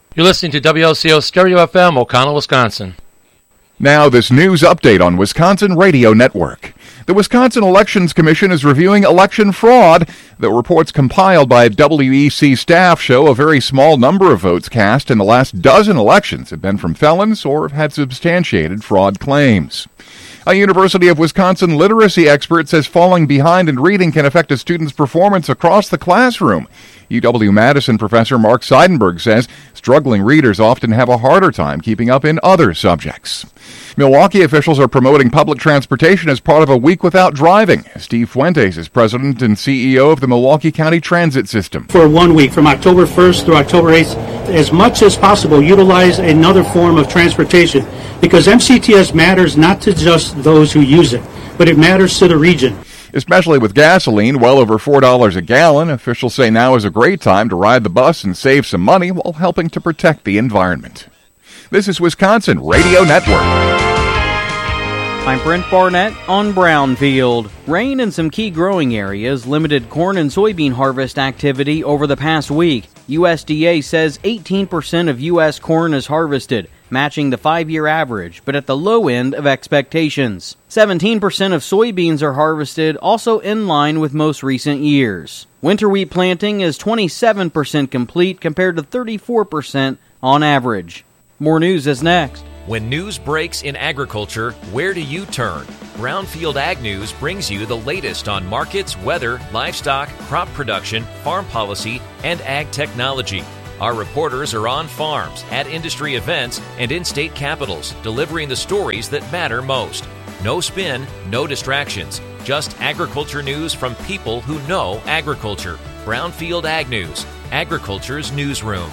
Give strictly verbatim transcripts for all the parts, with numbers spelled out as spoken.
You're listening to W L C O Stereo F M, O'Connell, Wisconsin. Now, this news update on Wisconsin Radio Network. The Wisconsin Elections Commission is reviewing election fraud. The reports compiled by W E C staff show a very small number of votes cast in the last dozen elections have been from felons or have had substantiated fraud claims. A University of Wisconsin literacy expert says falling behind in reading can affect a student's performance across the classroom. U W-Madison professor Mark Seidenberg says struggling readers often have a harder time keeping up in other subjects. Milwaukee officials are promoting public transportation as part of a week without driving. Steve Fuentes is president and C E O of the Milwaukee County Transit System. For one week, from October first through October eighth, as much as possible, utilize another form of transportation, because M C T S matters not to just those who use it, but it matters to the region. Especially with gasoline well over four dollars a gallon, officials say now is a great time to ride the bus and save some money while helping to protect the environment. This is Wisconsin Radio Network. I'm Brent Barnett on Brownfield. Rain in some key growing areas limited corn and soybean harvest activity over the past week. U S D A says eighteen percent of U S corn is harvested, matching the five-year average, but at the low end of expectations. seventeen percent of soybeans are harvested, also in line with most recent years. Winter wheat planting is twenty-seven percent complete compared to thirty-four percent on average. More news is next. When news breaks in agriculture, where do you turn? Brownfield Ag News brings you the latest on markets, weather, livestock, crop production, farm policy, and ag technology. Our reporters are on farms, at industry events, and in state capitals, delivering the stories that matter most. No spin, no distractions, just agriculture news from people who know agriculture. Brownfield Ag News, agriculture's newsroom.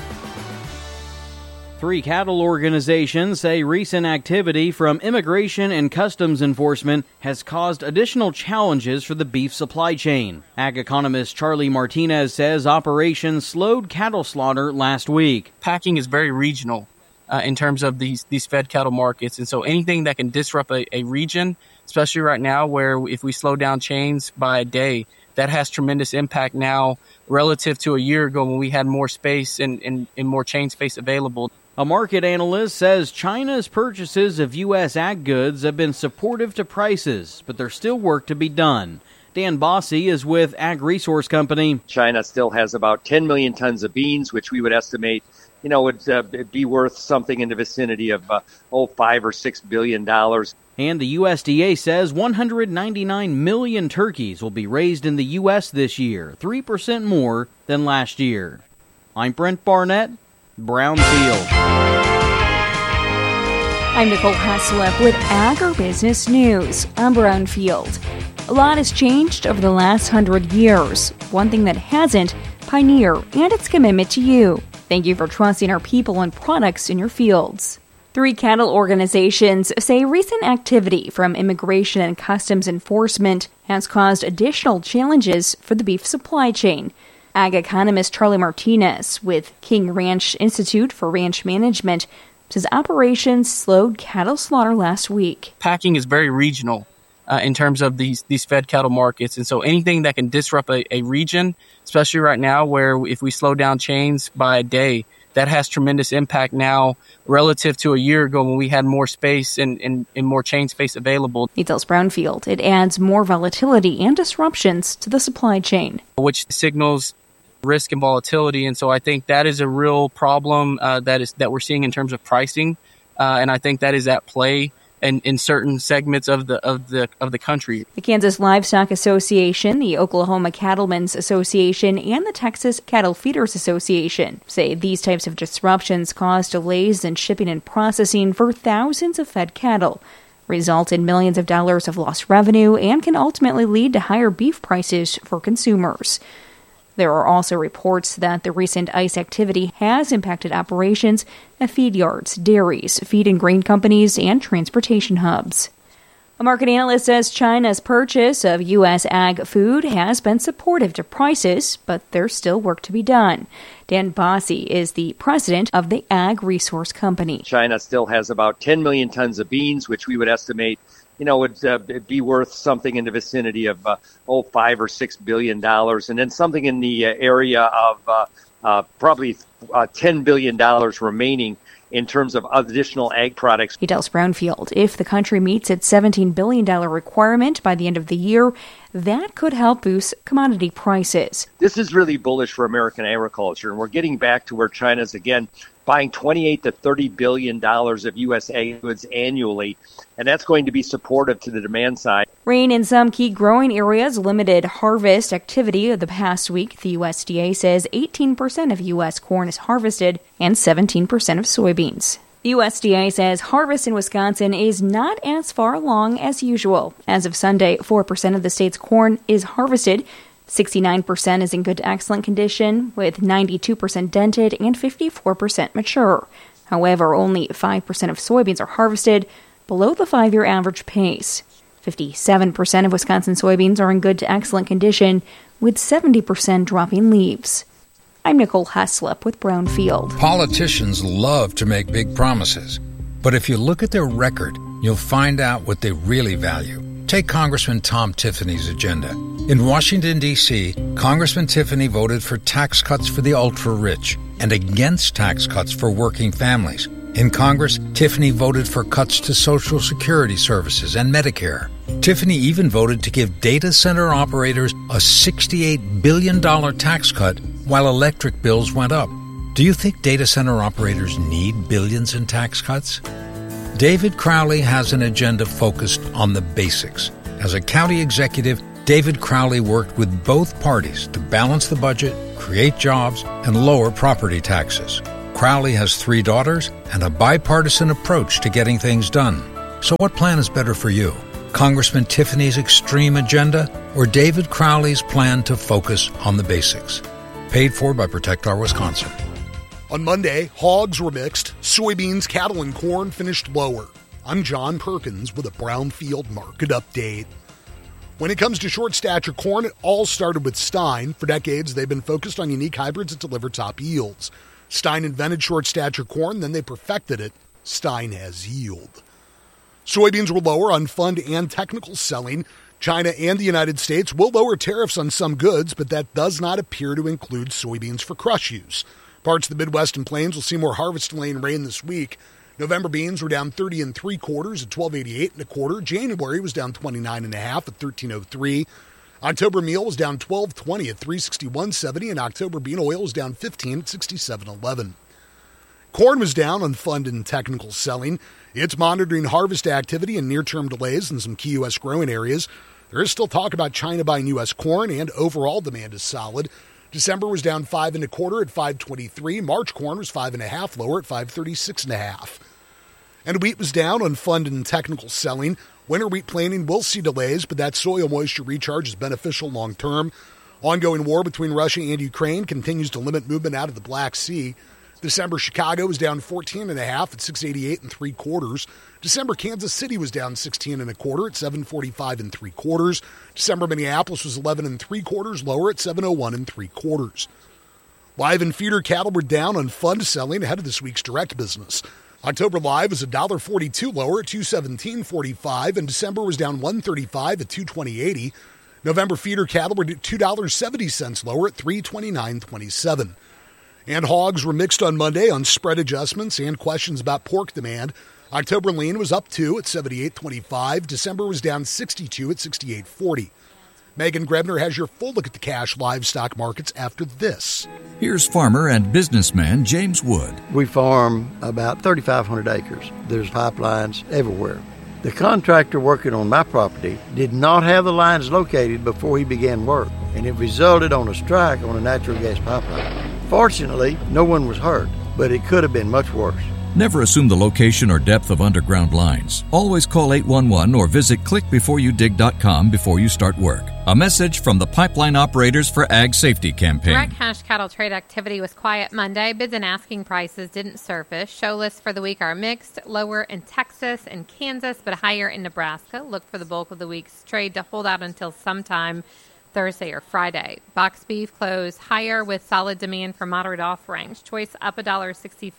Three cattle organizations say recent activity from Immigration and Customs Enforcement has caused additional challenges for the beef supply chain. Ag economist Charlie Martinez says operations slowed cattle slaughter last week. Packing is very regional uh, in terms of these, these fed cattle markets, and so anything that can disrupt a, a region, especially right now where if we slow down chains by a day, that has tremendous impact now relative to a year ago when we had more space and, and, and more chain space available. A market analyst says China's purchases of U S ag goods have been supportive to prices, but there's still work to be done. Dan Bossy is with Ag Resource Company. China still has about ten million tons of beans, which we would estimate, you know, would uh, be worth something in the vicinity of, uh, oh, five or six billion dollars. And the U S D A says one hundred ninety-nine million turkeys will be raised in the U S this year, three percent more than last year. I'm Brent Barnett, Brownfield. I'm Nicole Haslip with Agribusiness News on Brownfield. A lot has changed over the last hundred years. One thing that hasn't, Pioneer and its commitment to you. Thank you for trusting our people and products in your fields. Three cattle organizations say recent activity from Immigration and Customs Enforcement has caused additional challenges for the beef supply chain. Ag economist Charlie Martinez with King Ranch Institute for Ranch Management says operations slowed cattle slaughter last week. Packing is very regional uh, in terms of these, these fed cattle markets, and so anything that can disrupt a, a region, especially right now where if we slow down chains by a day, that has tremendous impact now relative to a year ago when we had more space and, and, and more chain space available. He tells Brownfield it adds more volatility and disruptions to the supply chain, which signals risk and volatility, and so I think that is a real problem uh, that is that we're seeing in terms of pricing, uh, and I think that is at play in, in certain segments of the of the of the country. The Kansas Livestock Association, the Oklahoma Cattlemen's Association, and the Texas Cattle Feeders Association say these types of disruptions cause delays in shipping and processing for thousands of fed cattle, result in millions of dollars of lost revenue, and can ultimately lead to higher beef prices for consumers. There are also reports that the recent ice activity has impacted operations at feed yards, dairies, feed and grain companies, and transportation hubs. A market analyst says China's purchase of U S ag food has been supportive to prices, but there's still work to be done. Dan Bossy is the president of the Ag Resource Company. China still has about ten million tons of beans, which we would estimate, you know, would uh, be worth something in the vicinity of, uh, oh, five or six billion dollars. And then something in the uh, area of uh, uh, probably uh, ten billion dollars remaining in terms of additional ag products. He tells Brownfield if the country meets its seventeen billion dollars requirement by the end of the year, that could help boost commodity prices. This is really bullish for American agriculture, and we're getting back to where China's, again, buying twenty-eight to thirty billion dollars of U S ag goods annually, and that's going to be supportive to the demand side. Rain in some key growing areas limited harvest activity of the past week. The U S D A says eighteen percent of U S corn is harvested and seventeen percent of soybeans. The U S D A says harvest in Wisconsin is not as far along as usual. As of Sunday, four percent of the state's corn is harvested. sixty-nine percent is in good to excellent condition, with ninety-two percent dented and fifty-four percent mature. However, only five percent of soybeans are harvested, below the five-year average pace. fifty-seven percent of Wisconsin soybeans are in good to excellent condition, with seventy percent dropping leaves. I'm Nicole Heslop with Brownfield. Politicians love to make big promises, but if you look at their record, you'll find out what they really value. Take Congressman Tom Tiffany's agenda. In Washington, D C, Congressman Tiffany voted for tax cuts for the ultra-rich and against tax cuts for working families. In Congress, Tiffany voted for cuts to Social Security services and Medicare. Tiffany even voted to give data center operators a sixty-eight billion dollars tax cut while electric bills went up. Do you think data center operators need billions in tax cuts? David Crowley has an agenda focused on the basics. As a county executive, David Crowley worked with both parties to balance the budget, create jobs, and lower property taxes. Crowley has three daughters and a bipartisan approach to getting things done. So what plan is better for you? Congressman Tiffany's extreme agenda or David Crowley's plan to focus on the basics? Paid for by Protect Our Wisconsin. On Monday, hogs were mixed, soybeans, cattle, and corn finished lower. I'm John Perkins with a Brownfield Market Update. When it comes to short stature corn, it all started with Stein. For decades, they've been focused on unique hybrids that deliver top yields. Stein invented short stature corn, then they perfected it. Stein has yield. Soybeans were lower on fund and technical selling. China and the United States will lower tariffs on some goods, but that does not appear to include soybeans for crush use. Parts of the Midwest and Plains will see more harvest delay and rain this week. November beans were down thirty and three quarters at twelve eighty-eight and a quarter. January was down twenty-nine and a half at thirteen oh three. October meal was down twelve twenty at three sixty-one seventy, and October bean oil was down fifteen at sixty-seven eleven. Corn was down on fund and technical selling. It's monitoring harvest activity and near-term delays in some key U S growing areas. There is still talk about China buying U S corn, and overall demand is solid. December was down five and a quarter at five twenty-three. March corn was five and a half lower at five thirty-six and a half. And wheat was down on fund and technical selling. Winter wheat planting will see delays, but that soil moisture recharge is beneficial long term. Ongoing war between Russia and Ukraine continues to limit movement out of the Black Sea. December Chicago was down fourteen and a half at six eighty-eight and three quarters. December Kansas City was down sixteen and a quarter at seven forty-five and three quarters. December Minneapolis was eleven and three quarters lower at seven oh one and three quarters. Live and feeder cattle were down on fund selling ahead of this week's direct business. October live was one dollar forty-two lower at two seventeen forty-five, and December was down one thirty-five at two twenty eighty. November feeder cattle were two dollars and seventy cents lower at three twenty-nine twenty-seven. And hogs were mixed on Monday on spread adjustments and questions about pork demand. October lean was up two at seventy-eight twenty-five. December was down sixty-two at sixty-eight forty. Megan Grebner has your full look at the cash livestock markets after this. Here's farmer and businessman James Wood. We farm about thirty-five hundred acres. There's pipelines everywhere. The contractor working on my property did not have the lines located before he began work, and it resulted on a strike on a natural gas pipeline. Fortunately, no one was hurt, but it could have been much worse. Never assume the location or depth of underground lines. Always call eight one one or visit click before you dig dot com before you start work. A message from the Pipeline Operators for Ag Safety campaign. Direct cash cattle trade activity was quiet Monday. Bids and asking prices didn't surface. Show lists for the week are mixed, lower in Texas and Kansas, but higher in Nebraska. Look for the bulk of the week's trade to hold out until sometime Thursday or Friday. Box beef closed higher with solid demand for moderate offerings. Choice up one dollar sixty-five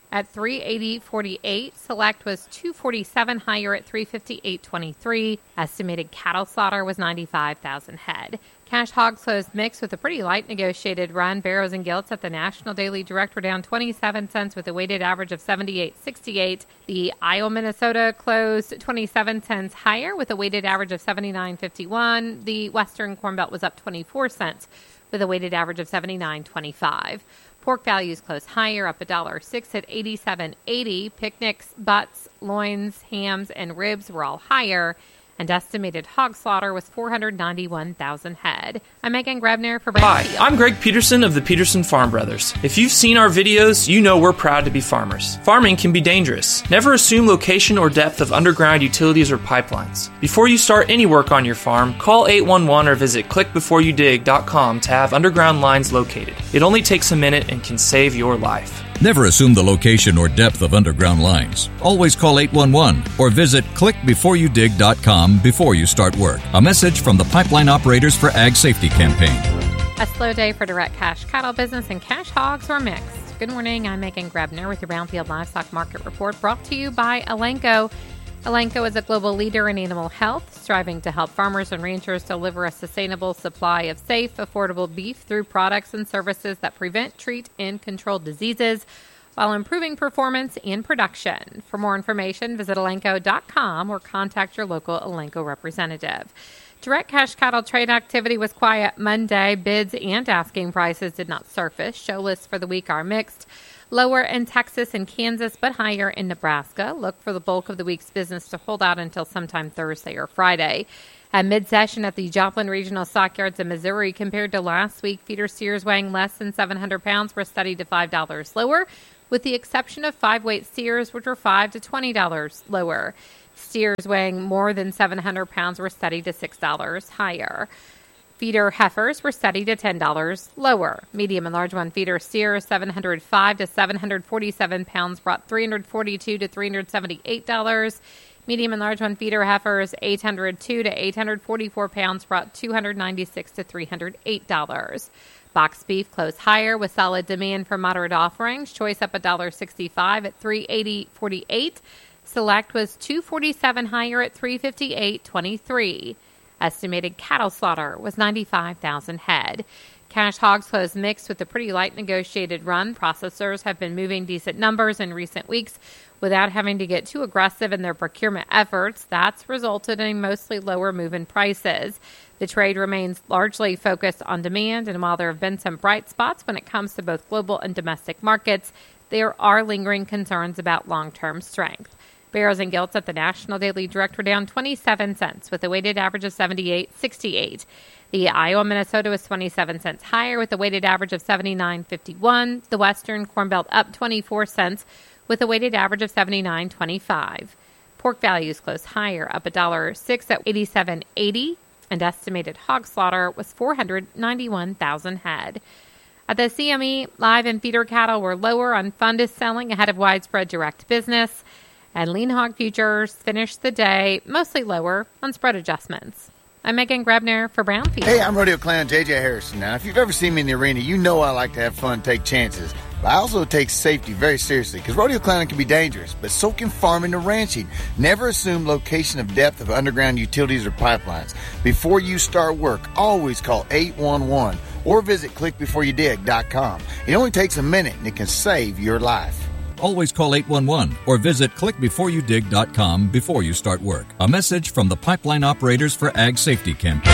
at three eighty forty-eight. Select was two forty-seven higher at three fifty-eight twenty-three. Estimated cattle slaughter was ninety-five thousand head. Cash hogs closed mixed with a pretty light negotiated run. Barrows and Gilts at the National Daily Direct were down twenty-seven cents with a weighted average of seventy-eight sixty-eight. The Iowa, Minnesota closed twenty-seven cents higher with a weighted average of seventy-nine fifty-one. The Western Corn Belt was up twenty-four cents with a weighted average of seventy-nine twenty-five. Pork values closed higher, up one dollar six at eighty-seven eighty. Picnics, butts, loins, hams, and ribs were all higher, and estimated hog slaughter was four hundred ninety-one thousand head. I'm Megan Grebner for Brown Hi, Field. I'm Greg Peterson of the Peterson Farm Brothers. If you've seen our videos, you know we're proud to be farmers. Farming can be dangerous. Never assume location or depth of underground utilities or pipelines. Before you start any work on your farm, call eight one one or visit click before you dig dot com to have underground lines located. It only takes a minute and can save your life. Never assume the location or depth of underground lines. Always call eight one one or visit click before you dig dot com before you start work. A message from the Pipeline Operators for Ag Safety campaign. A slow day for direct cash cattle business, and cash hogs were mixed. Good morning, I'm Megan Grebner with your Brownfield Livestock Market Report, brought to you by Elanco. Elanco is a global leader in animal health, striving to help farmers and ranchers deliver a sustainable supply of safe, affordable beef through products and services that prevent, treat, and control diseases while improving performance and production. For more information, visit elanco dot com or contact your local Elanco representative. Direct cash cattle trade activity was quiet Monday. Bids and asking prices did not surface. Show lists for the week are mixed. Lower in Texas and Kansas, but higher in Nebraska. Look for the bulk of the week's business to hold out until sometime Thursday or Friday. At mid-session at the Joplin Regional Stockyards in Missouri, compared to last week, feeder steers weighing less than seven hundred pounds were steady to five dollars lower, with the exception of five-weight steers, which were five dollars to twenty dollars lower. Steers weighing more than seven hundred pounds were steady to six dollars higher. Feeder heifers were steady to ten dollars lower. Medium and large one feeder steers, seven hundred five to seven hundred forty-seven pounds, brought three hundred forty-two to three hundred seventy-eight dollars. Medium and large one feeder heifers, eight hundred two to eight hundred forty-four pounds, brought two hundred ninety-six to three hundred eight dollars. Box beef closed higher with solid demand for moderate offerings. Choice up one dollar sixty-five at three eighty forty-eight. Select was two forty-seven higher at three fifty-eight twenty-three. Estimated cattle slaughter was ninety-five thousand head. Cash hogs closed mixed with a pretty light negotiated run. Processors have been moving decent numbers in recent weeks without having to get too aggressive in their procurement efforts. That's resulted in mostly lower move-in prices. The trade remains largely focused on demand, and while there have been some bright spots when it comes to both global and domestic markets, there are lingering concerns about long-term strength. Barrows and Gilts at the National Daily Direct were down twenty-seven cents with a weighted average of seventy-eight sixty-eight. The Iowa, Minnesota was twenty-seven cents higher with a weighted average of seventy-nine fifty-one. The Western Corn Belt up twenty-four cents with a weighted average of seventy-nine twenty-five. Pork values closed higher, up one dollar six at eighty-seven eighty, and estimated hog slaughter was four hundred ninety-one thousand head. At the C M E, live and feeder cattle were lower on fundus selling ahead of widespread direct business, and lean hog futures finished the day mostly lower on spread adjustments. I'm Megan Grebner for Brownfield. Hey, I'm Rodeo Clown J J Harrison. Now, if you've ever seen me in the arena, you know I like to have fun, take chances. But I also take safety very seriously, because rodeo clowning can be dangerous, but so can farming and ranching. Never assume location of depth of underground utilities or pipelines. Before you start work, always call eight one one or visit click before you dig dot com. It only takes a minute, and it can save your life. Always call eight one one or visit click before you dig dot com before you start work. A message from the Pipeline Operators for Ag Safety campaign.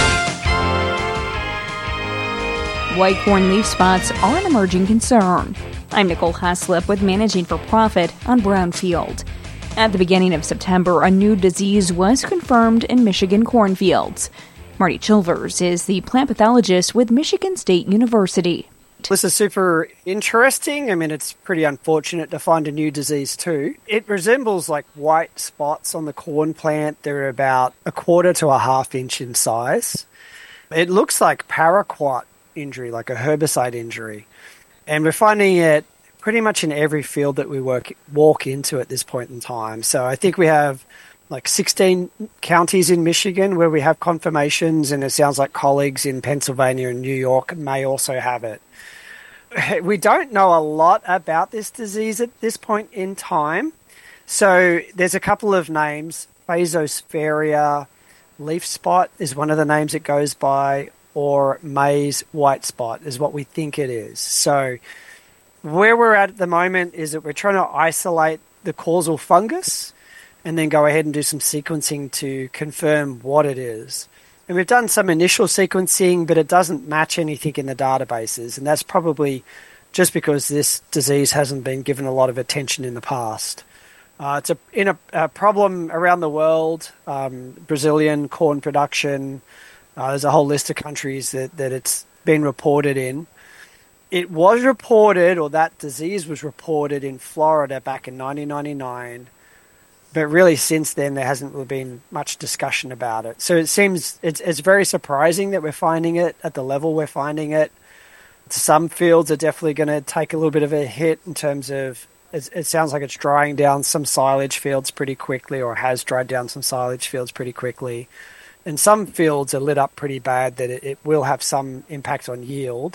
White corn leaf spots are an emerging concern. I'm Nicole Haslip with Managing for Profit on Brownfield. At the beginning of September, a new disease was confirmed in Michigan cornfields. Marty Chilvers is the plant pathologist with Michigan State University. This is super interesting. I mean, it's pretty unfortunate to find a new disease too. It resembles like white spots on the corn plant. They're about a quarter to a half inch in size. It looks like paraquat injury, like a herbicide injury. And we're finding it pretty much in every field that we work walk into at this point in time. So I think we have like sixteen counties in Michigan where we have confirmations, and it sounds like colleagues in Pennsylvania and New York may also have it. we don't know a lot about this disease at this point in time. So there's a couple of names. Phaseosphaeria leaf spot is one of the names it goes by, or maize white spot is what we think it is. So where we're at at the moment is that we're trying to isolate the causal fungus and then go ahead and do some sequencing to confirm what it is. And we've done some initial sequencing, but it doesn't match anything in the databases. And that's probably just because this disease hasn't been given a lot of attention in the past. Uh, it's a, in a, a problem around the world, um, Brazilian corn production. Uh, there's a whole list of countries that, that it's been reported in. It was reported, or that disease was reported in Florida back in nineteen ninety-nine. But really, since then, there hasn't really been much discussion about it. So it seems it's, it's very surprising that we're finding it at the level we're finding it. Some fields are definitely going to take a little bit of a hit in terms of, it, it sounds like it's drying down some silage fields pretty quickly, or has dried down some silage fields pretty quickly. And some fields are lit up pretty bad that it, it will have some impact on yield.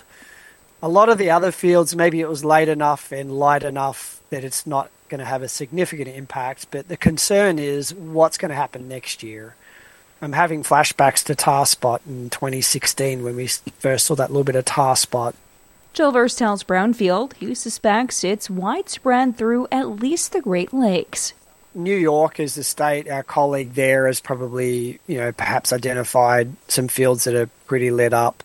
A lot of the other fields, maybe it was late enough and light enough that it's not going to have a significant impact, but the concern is what's going to happen next year. I'm having flashbacks to tar spot in twenty sixteen when we first saw that little bit of tar spot. Chilvers tells Brownfield he suspects it's widespread through at least the Great Lakes. New York is the state. Our colleague there has probably, you know, perhaps identified some fields that are pretty lit up.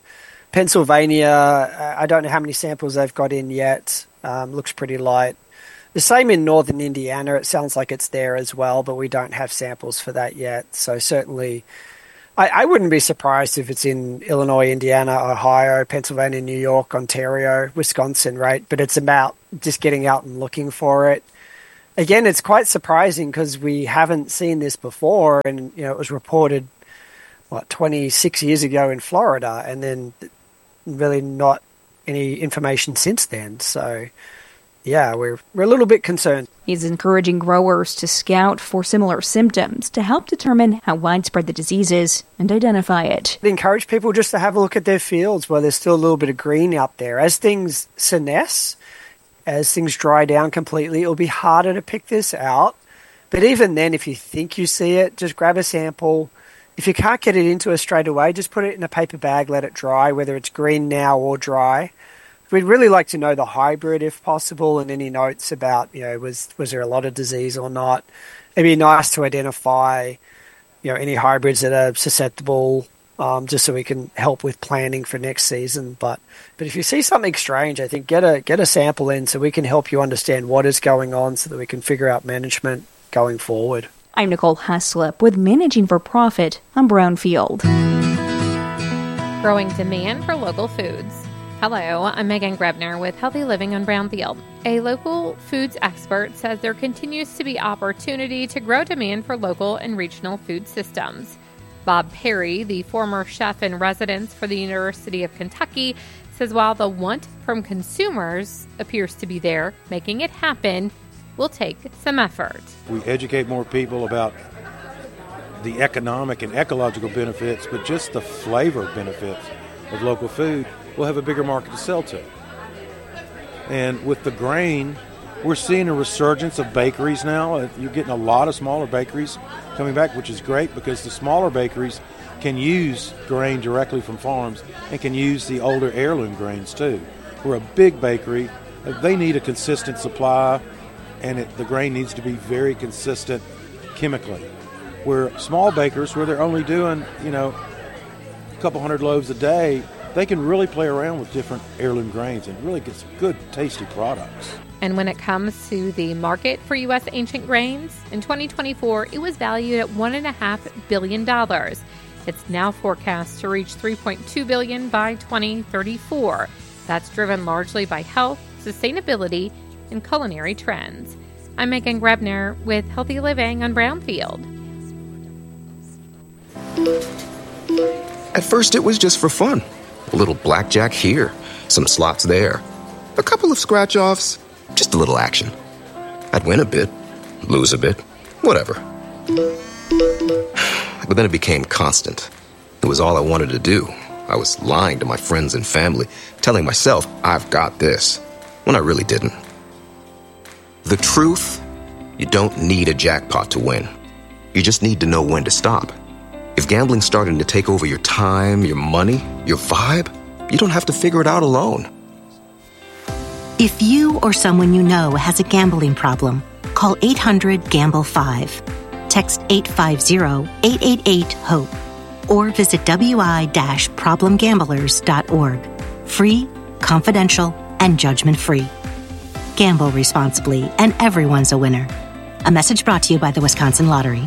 Pennsylvania, I don't know how many samples they've got in yet. Um, looks pretty light. The same in northern Indiana. It sounds like it's there as well, but we don't have samples for that yet. So certainly, I, I wouldn't be surprised if it's in Illinois, Indiana, Ohio, Pennsylvania, New York, Ontario, Wisconsin, right? But it's about just getting out and looking for it. Again, it's quite surprising because we haven't seen this before, and you know it was reported, what, twenty-six years ago in Florida, and then really not any information since then. So yeah, we're we're a little bit concerned. He's encouraging growers to scout for similar symptoms to help determine how widespread the disease is and identify it. I encourage people just to have a look at their fields where there's still a little bit of green out there. As things senesce, as things dry down completely, it'll be harder to pick this out. But even then, if you think you see it, just grab a sample. If you can't get it into it straight away, just put it in a paper bag, let it dry, whether it's green now or dry. We'd really like to know the hybrid if possible, and any notes about, you know, was was there a lot of disease or not. It'd be nice to identify, you know, any hybrids that are susceptible, um, just so we can help with planning for next season. But but if you see something strange, I think get a get a sample in so we can help you understand what is going on so that we can figure out management going forward. I'm Nicole Haslip with Managing for Profit on Brownfield. Growing demand for local foods. Hello, I'm Megan Grebner with Healthy Living on Brownfield. A local foods expert says there continues to be opportunity to grow demand for local and regional food systems. Bob Perry, the former chef in residence for the University of Kentucky, says while the want from consumers appears to be there, making it happen will take some effort. We educate more people about the economic and ecological benefits, but just the flavor benefits of local food. We'll have a bigger market to sell to. And with the grain, we're seeing a resurgence of bakeries now. You're getting a lot of smaller bakeries coming back, which is great because the smaller bakeries can use grain directly from farms and can use the older heirloom grains too. We're a big bakery. They need a consistent supply, and it, the grain needs to be very consistent chemically. We're small bakers where they're only doing, you know, a couple hundred loaves a day. They can really play around with different heirloom grains and really get some good, tasty products. And when it comes to the market for U S ancient grains, in twenty twenty-four, it was valued at one point five billion dollars. It's now forecast to reach three point two billion dollars by twenty thirty-four. That's driven largely by health, sustainability, and culinary trends. I'm Megan Grebner with Healthy Living on Brownfield. At first, it was just for fun. A little blackjack here, some slots there, a couple of scratch-offs, just a little action. I'd win a bit, lose a bit, whatever. But then it became constant. It was all I wanted to do, I was lying to my friends and family, telling myself I've got this, when I really didn't. The truth, you don't need a jackpot to win. You just need to know when to stop. If gambling's starting to take over your time, your money, your vibe, you don't have to figure it out alone. If you or someone you know has a gambling problem, call eight hundred gamble five. Text eight five zero, eight eight eight, HOPE or visit w i dash problem gamblers dot org. Free, confidential, and judgment-free. Gamble responsibly, and everyone's a winner. A message brought to you by the Wisconsin Lottery.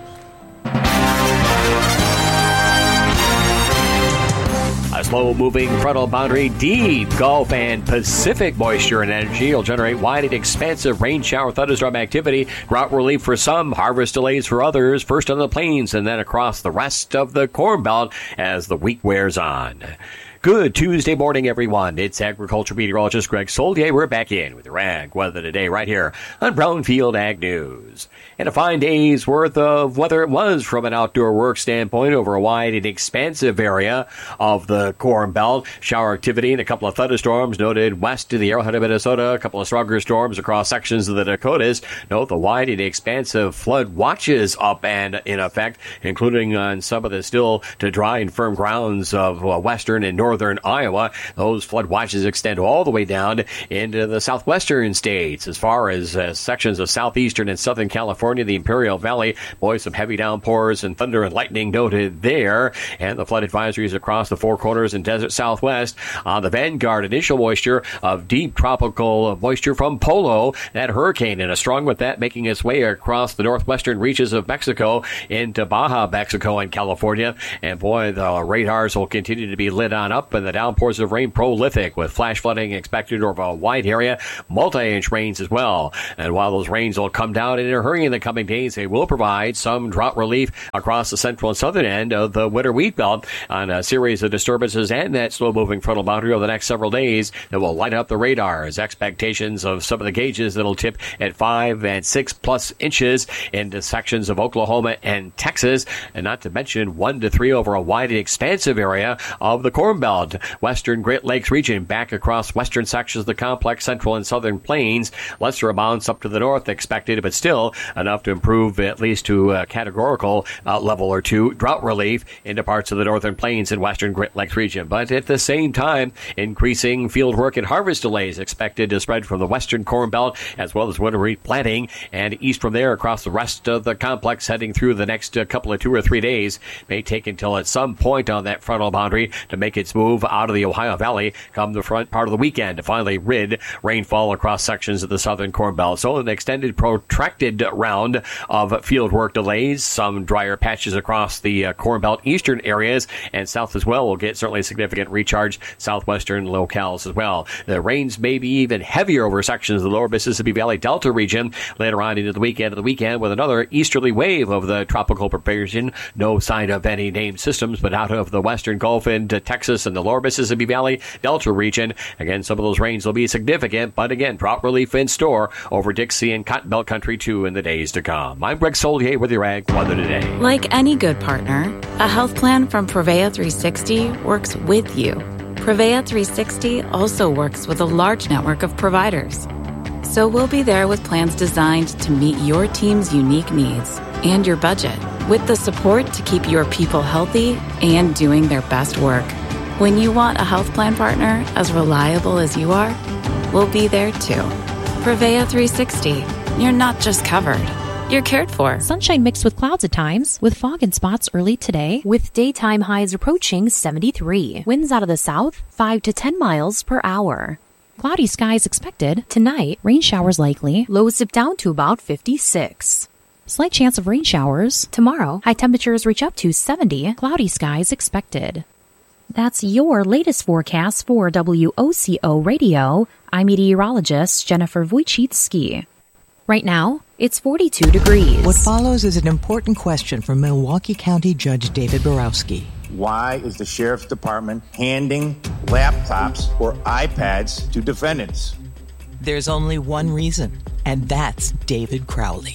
A slow-moving frontal boundary, deep Gulf and Pacific moisture and energy will generate wide and expansive rain shower thunderstorm activity. Drought relief for some, harvest delays for others, first on the plains and then across the rest of the Corn Belt as the week wears on. Good Tuesday morning, everyone. It's agriculture meteorologist Greg Solier. We're back in with your ag weather today right here on Brownfield Ag News. And a fine day's worth of weather it was from an outdoor work standpoint over a wide and expansive area of the Corn Belt. Shower activity and a couple of thunderstorms noted west of the Arrowhead of Minnesota. A couple of stronger storms across sections of the Dakotas. Note the wide and expansive flood watches up and in effect, including on some of the still to dry and firm grounds of uh, western and northern Northern Iowa. Those flood watches extend all the way down into the southwestern states. As far as uh, sections of southeastern and southern California, the Imperial Valley, boy, some heavy downpours and thunder and lightning noted there. And the flood advisories across the Four Corners and Desert Southwest. On the vanguard, initial moisture of deep tropical moisture from Polo, that hurricane, and a strong with that making its way across the northwestern reaches of Mexico into Baja, Mexico, and California. And boy, the radars will continue to be lit on up, and the downpours of rain prolific with flash flooding expected over a wide area, multi-inch rains as well. And while those rains will come down in a hurry in the coming days, they will provide some drought relief across the central and southern end of the winter wheat belt on a series of disturbances and that slow-moving frontal boundary over the next several days that will light up the radars. Expectations of some of the gauges that'll tip at five and six plus inches into sections of Oklahoma and Texas, and not to mention one to three over a wide and expansive area of the Corn Belt. Western Great Lakes region back across western sections of the complex central and southern plains. Lesser amounts up to the north expected, but still enough to improve at least to a categorical uh, level or two drought relief into parts of the northern plains and western Great Lakes region. But at the same time, increasing field work and harvest delays expected to spread from the western Corn Belt as well as winter wheat planting and east from there across the rest of the complex heading through the next uh, couple of two or three days. May take until at some point on that frontal boundary to make its move out of the Ohio Valley come the front part of the weekend to finally rid rainfall across sections of the southern Corn Belt. So an extended, protracted round of field work delays, some drier patches across the uh, Corn Belt eastern areas and south as well will get certainly significant recharge southwestern locales as well. The rains may be even heavier over sections of the lower Mississippi Valley Delta region later on into the weekend of the weekend with another easterly wave of the tropical preparation. No sign of any named systems, but out of the western Gulf into Texas and the lower Mississippi Valley Delta region. Again, some of those rains will be significant, but again, drought relief in store over Dixie and Cotton Belt country too in the days to come. I'm Greg Solier with your Ag Weather Today. Like any good partner, a health plan from Prevea three sixty works with you. Prevea three sixty also works with a large network of providers. So we'll be there with plans designed to meet your team's unique needs and your budget, with the support to keep your people healthy and doing their best work. When you want a health plan partner as reliable as you are, we'll be there too. Prevea three sixty. You're not just covered. You're cared for. Sunshine mixed with clouds at times, with fog and spots early today, with daytime highs approaching seventy-three. Winds out of the south, five to ten miles per hour. Cloudy skies expected. Tonight, rain showers likely. Lows dip down to about fifty-six. Slight chance of rain showers. Tomorrow, high temperatures reach up to seventy. Cloudy skies expected. That's your latest forecast for W O C O Radio. I'm meteorologist Jennifer Wojcicki. Right now, it's forty-two degrees. What follows is an important question from Milwaukee County Judge David Borowski. Why is the Sheriff's Department handing laptops or iPads to defendants? There's only one reason, and that's David Crowley.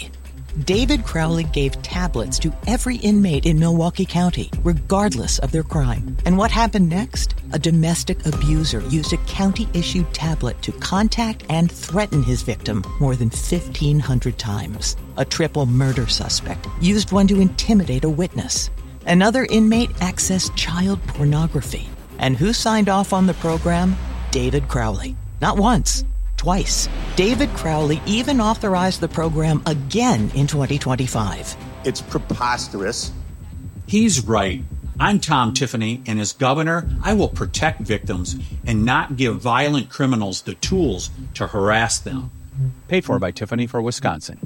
David Crowley gave tablets to every inmate in Milwaukee County, regardless of their crime. And what happened next? A domestic abuser used a county-issued tablet to contact and threaten his victim more than fifteen hundred times. A triple murder suspect used one to intimidate a witness. Another inmate accessed child pornography. And who signed off on the program? David Crowley. Not once, twice. David Crowley even authorized the program again in twenty twenty-five. It's preposterous. He's right. I'm Tom Tiffany, and as governor, I will protect victims and not give violent criminals the tools to harass them. Paid for by Tiffany for Wisconsin.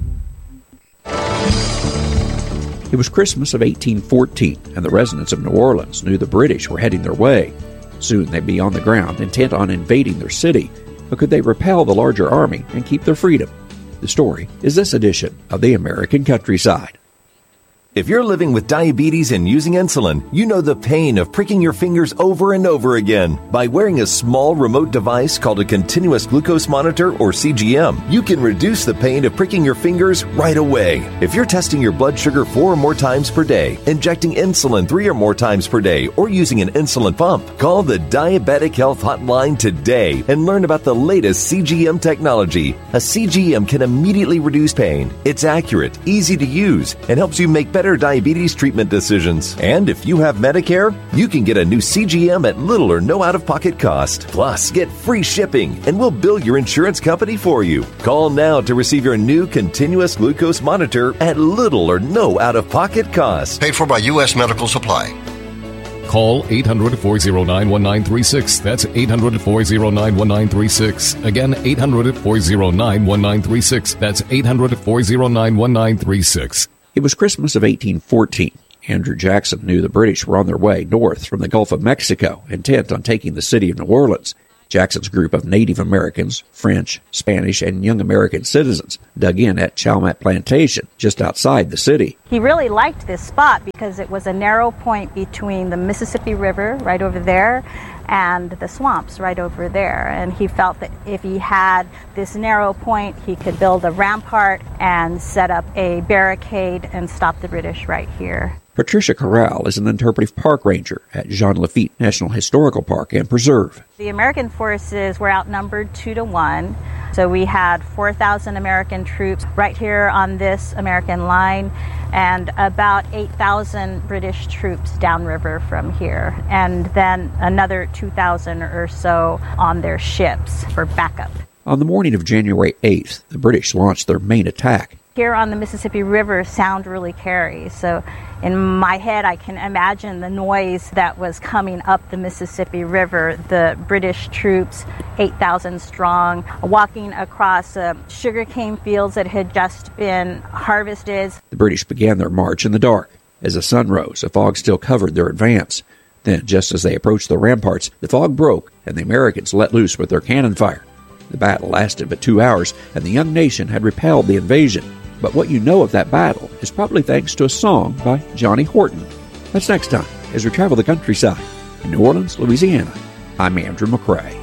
It was Christmas of eighteen fourteen, and the residents of New Orleans knew the British were heading their way. Soon they'd be on the ground, intent on invading their city. But could they repel the larger army and keep their freedom? The story is this edition of the American Countryside. If you're living with diabetes and using insulin, you know the pain of pricking your fingers over and over again. By wearing a small remote device called a continuous glucose monitor, or C G M, you can reduce the pain of pricking your fingers right away. If you're testing your blood sugar four or more times per day, injecting insulin three or more times per day, or using an insulin pump, call the Diabetic Health Hotline today and learn about the latest C G M technology. A C G M can immediately reduce pain. It's accurate, easy to use, and helps you make better diabetes treatment decisions. And if you have Medicare, you can get a new C G M at little or no out-of-pocket cost. Plus, get free shipping, and we'll bill your insurance company for you. Call now to receive your new continuous glucose monitor at little or no out-of-pocket cost. Paid for by U S Medical Supply. Call eight hundred, four oh nine, one nine three six. That's eight hundred, four oh nine, one nine three six. Again, eight hundred, four oh nine, one nine three six. That's eight hundred, four oh nine, one nine three six. It was Christmas of eighteen fourteen. Andrew Jackson knew the British were on their way north from the Gulf of Mexico, intent on taking the city of New Orleans. Jackson's group of Native Americans, French, Spanish, and young American citizens dug in at Chalmette Plantation, just outside the city. He really liked this spot because it was a narrow point between the Mississippi River right over there and the swamps right over there. And he felt that if he had this narrow point, he could build a rampart and set up a barricade and stop the British right here. Patricia Corral is an interpretive park ranger at Jean Lafitte National Historical Park and Preserve. The American forces were outnumbered two to one. So we had four thousand American troops right here on this American line and about eight thousand British troops downriver from here. And then another two thousand or so on their ships for backup. On the morning of January eighth, the British launched their main attack. Here on the Mississippi River, sound really carries. So in my head, I can imagine the noise that was coming up the Mississippi River, the British troops, eight thousand strong, walking across uh, sugarcane fields that had just been harvested. The British began their march in the dark. As the sun rose, a fog still covered their advance. Then, just as they approached the ramparts, the fog broke, and the Americans let loose with their cannon fire. The battle lasted but two hours, and the young nation had repelled the invasion. But what you know of that battle is probably thanks to a song by Johnny Horton. That's next time as we travel the countryside. In New Orleans, Louisiana, I'm Andrew McCrae.